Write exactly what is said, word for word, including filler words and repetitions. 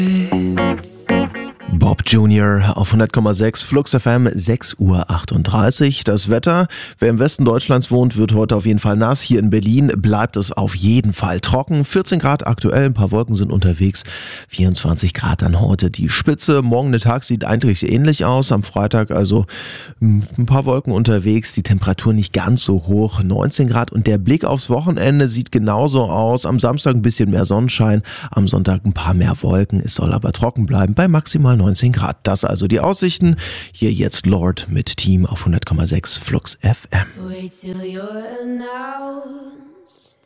Bob Junior auf hundert Komma sechs, Flux F M, sechs Uhr achtunddreißig. Das Wetter, wer im Westen Deutschlands wohnt, wird heute auf jeden Fall nass. Hier in Berlin bleibt es auf jeden Fall trocken. vierzehn Grad aktuell, ein paar Wolken sind unterwegs. vierundzwanzig Grad dann heute die Spitze. Morgen der Tag sieht eigentlich ähnlich aus. Am Freitag also ein paar Wolken unterwegs. Die Temperatur nicht ganz so hoch, neunzehn Grad. Und der Blick aufs Wochenende sieht genauso aus. Am Samstag ein bisschen mehr Sonnenschein, am Sonntag ein paar mehr Wolken. Es soll aber trocken bleiben bei maximal neunzehn Grad. Das also die Aussichten. Hier jetzt Lord mit Team auf hundert Komma sechs Flux F M. Wait till you're announced.